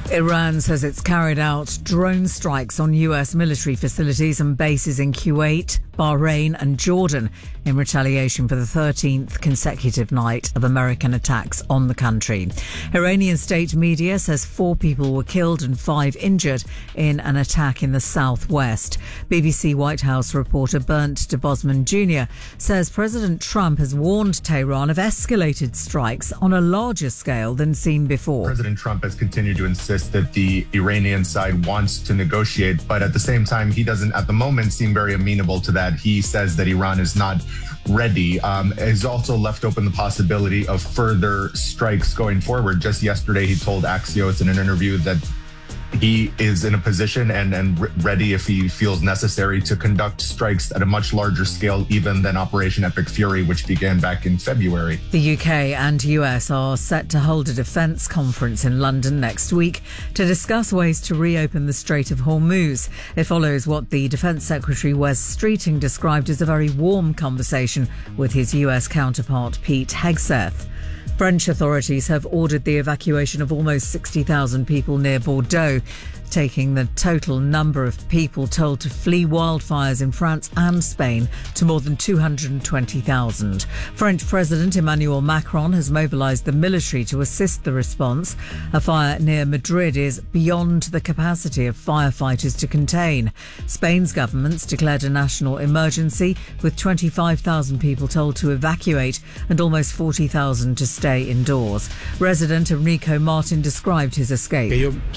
Iran says it's carried out drone strikes on US military facilities and bases in Kuwait, Bahrain and Jordan in retaliation for the 13th consecutive night of American attacks on the country. Iranian state media says 4 people were killed and 5 injured in an attack in the southwest. BBC White House reporter Bernd de Bosman Jr. says President Trump has warned Tehran of escalated strikes on a larger scale than seen before. President Trump has continued to insist that the Iranian side wants to negotiate, but at the same time, he doesn't at the moment seem very amenable to that. He says that Iran is not ready. Has also left open the possibility of further strikes going forward. Just yesterday, he told Axios in an interview that he is in a position and ready if he feels necessary to conduct strikes at a much larger scale even than Operation Epic Fury, which began back in February. The UK and US are set to hold a defence conference in London next week to discuss ways to reopen the Strait of Hormuz. It follows what the Defence Secretary Wes Streeting described as a very warm conversation with his US counterpart Pete Hegseth. French authorities have ordered the evacuation of almost 60,000 people near Bordeaux, taking the total number of people told to flee wildfires in France and Spain to more than 220,000. French President Emmanuel Macron has mobilised the military to assist the response. A fire near Madrid is beyond the capacity of firefighters to contain. Spain's government's declared a national emergency, with 25,000 people told to evacuate and almost 40,000 to stay indoors. Resident Enrico Martin described his escape.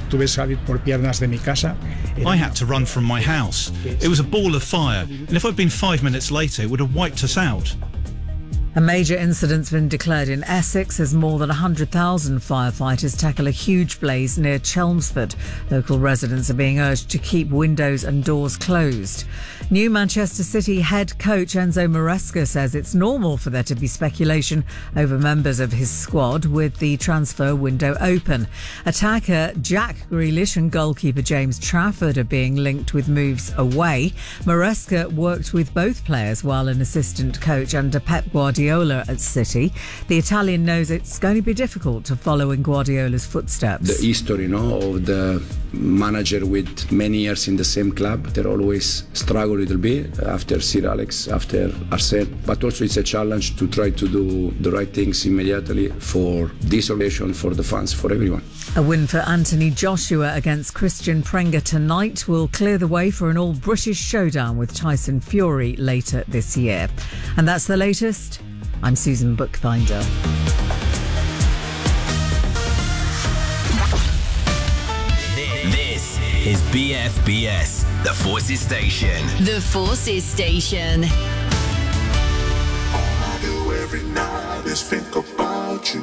I had to run from my house. It was a ball of fire, and if I'd been 5 minutes later, it would have wiped us out. A major incident's been declared in Essex as more than 100,000 firefighters tackle a huge blaze near Chelmsford. Local residents are being urged to keep windows and doors closed. New Manchester City head coach Enzo Maresca says it's normal for there to be speculation over members of his squad with the transfer window open. Attacker Jack Grealish and goalkeeper James Trafford are being linked with moves away. Maresca worked with both players while an assistant coach under Pep Guardiola at City. The Italian knows it's going to be difficult to follow in Guardiola's footsteps. The history, of the manager with many years in the same club, they always struggle a little bit after Sir Alex, after Arsene. But also it's a challenge to try to do the right things immediately for this occasion, for the fans, for everyone. A win for Anthony Joshua against Christian Prenga tonight will clear the way for an all-British showdown with Tyson Fury later this year. And that's the latest. I'm Susan Bookbinder. This is BFBS, the Forces Station. The Forces Station. All I do every night is think about